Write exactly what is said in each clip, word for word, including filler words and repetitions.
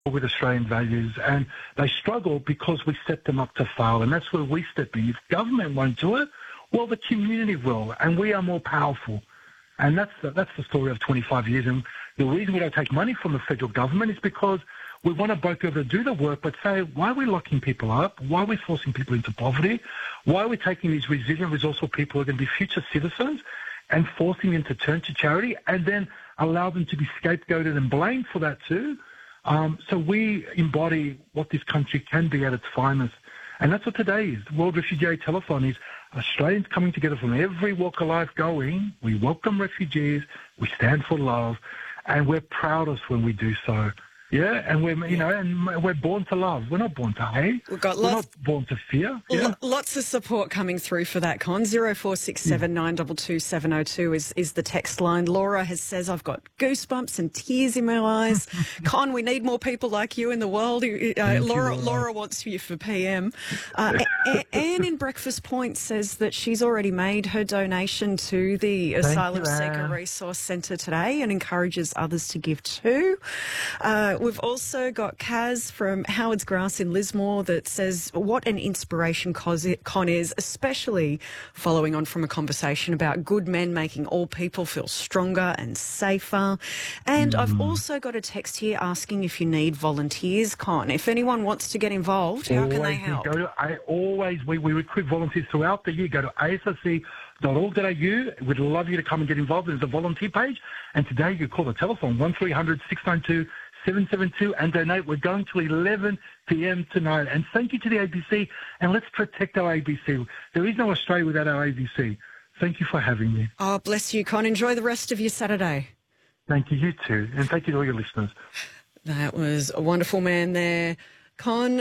with Australian values, and they struggle because we set them up to fail, and that's where we step in. If government won't do it, well, the community will, and we are more powerful. And that's the, that's the story of twenty-five years. And the reason we don't take money from the federal government is because we want to both be able to do the work, but say, why are we locking people up? Why are we forcing people into poverty? Why are we taking these resilient, resourceful people who are going to be future citizens and forcing them to turn to charity and then allow them to be scapegoated and blamed for that too? Um, so we embody what this country can be at its finest. And that's what today is. The World Refugee Aid Telethon is Australians coming together from every walk of life going, we welcome refugees, we stand for love, and we're proudest when we do so. Yeah, and we're, you know, and we're born to love. We're not born to hate. We've got we're lots, not born to fear. Yeah. L- lots of support coming through for that, Con. zero four six seven nine two two seven zero two is, is the text line. Laura has says, I've got goosebumps and tears in my eyes. Con, we need more people like you in the world. Uh, Laura, you, Laura wants you for P M. Uh, a- Anne in Breakfast Point says that she's already made her donation to the Thank Asylum you, Seeker Resource Centre today and encourages others to give too. Uh, we've also got got Kaz from Howard's Grass in Lismore that says what an inspiration Con is, especially following on from a conversation about good men making all people feel stronger and safer. And mm. I've also got a text here asking if you need volunteers, Con. If anyone wants to get involved, how always can they help? Go to, I always, we, we recruit volunteers throughout the year. Go to A S R C dot org dot a u. We'd love you to come and get involved. There's a volunteer page. And today you call the telephone, one three hundred six nine two seven seven two and donate. We're going to eleven p m tonight. And thank you to the A B C. And let's protect our A B C. There is no Australia without our A B C. Thank you for having me. Oh, bless you, Con. Enjoy the rest of your Saturday. Thank you. You too. And thank you to all your listeners. That was a wonderful man there. Con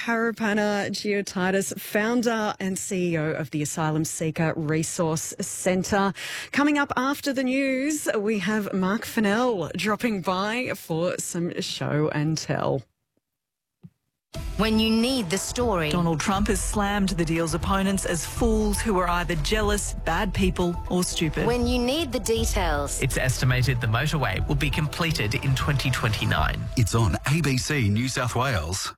Karapanagiotidis, founder and C E O of the Asylum Seeker Resource Centre. Coming up after the news, we have Mark Fennell dropping by for some show and tell. When you need the story. Donald Trump has slammed the deal's opponents as fools who are either jealous, bad people or stupid. When you need the details. It's estimated the motorway will be completed in twenty twenty-nine. It's on A B C New South Wales.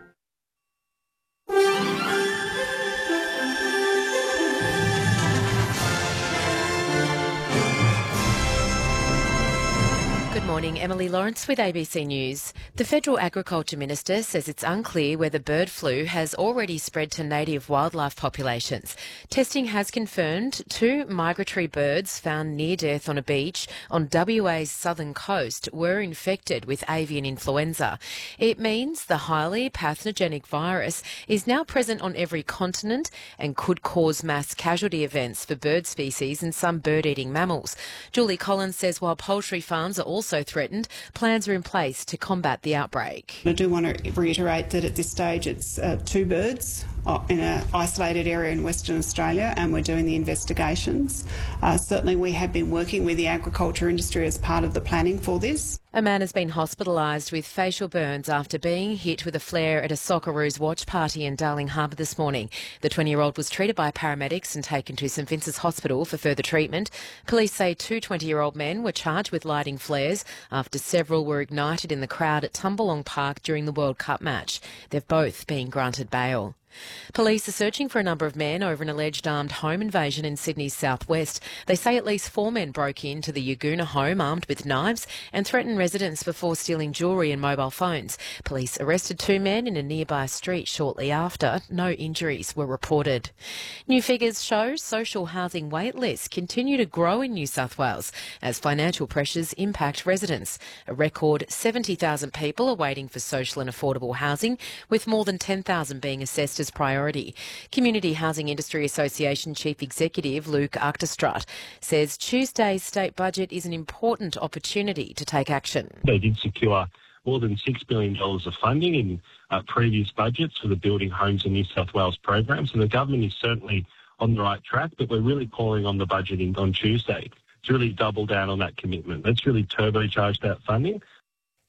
Good morning, Emily Lawrence with A B C News. The Federal Agriculture Minister says it's unclear whether bird flu has already spread to native wildlife populations. Testing has confirmed two migratory birds found near death on a beach on W A's southern coast were infected with avian influenza. It means the highly pathogenic virus is now present on every continent and could cause mass casualty events for bird species and some bird-eating mammals. Julie Collins says while poultry farms are also also threatened, plans are in place to combat the outbreak. I do want to reiterate that at this stage it's uh, two birds in an isolated area in Western Australia and we're doing the investigations. Uh, certainly we have been working with the agriculture industry as part of the planning for this. A man has been hospitalised with facial burns after being hit with a flare at a Socceroos watch party in Darling Harbour this morning. The twenty-year-old was treated by paramedics and taken to St Vincent's Hospital for further treatment. Police say two twenty-year-old men were charged with lighting flares after several were ignited in the crowd at Tumbalong Park during the World Cup match. They've both been granted bail. Police are searching for a number of men over an alleged armed home invasion in Sydney's southwest. They say at least four men broke into the Yaguna home armed with knives and threatened residents before stealing jewellery and mobile phones. Police arrested two men in a nearby street shortly after. No injuries were reported. New figures show social housing wait lists continue to grow in New South Wales as financial pressures impact residents. A record seventy thousand people are waiting for social and affordable housing, with more than ten thousand being assessed as priority. Community Housing Industry Association Chief Executive Luke Achterstraat says Tuesday's state budget is an important opportunity to take action. They did secure more than six billion dollars of funding in uh, previous budgets for the Building Homes in New South Wales program, so the government is certainly on the right track, but we're really calling on the budget in, on Tuesday to really double down on that commitment. Let's really turbocharge that funding.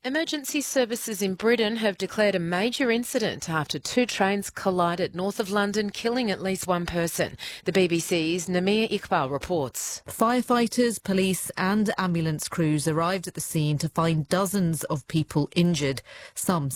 Emergency services in Britain have declared a major incident after two trains collided north of London, killing at least one person. The B B C's Namir Iqbal reports. Firefighters, police and ambulance crews arrived at the scene to find dozens of people injured, some